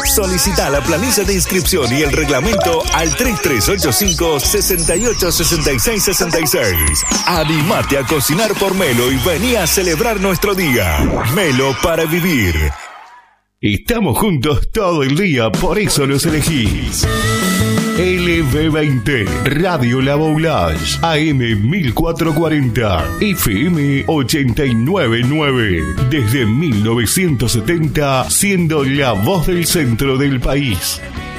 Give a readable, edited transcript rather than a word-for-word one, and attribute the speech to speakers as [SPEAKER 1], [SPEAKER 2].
[SPEAKER 1] Solicita la planilla de inscripción y el reglamento al 3385-686666. Animate a cocinar por Melo y vení a celebrar nuestro día. Melo para vivir. Estamos juntos todo el día, por eso los elegís. LB20, Radio La Boulage, AM 1440, FM 899. Desde 1970, siendo la voz del centro del país.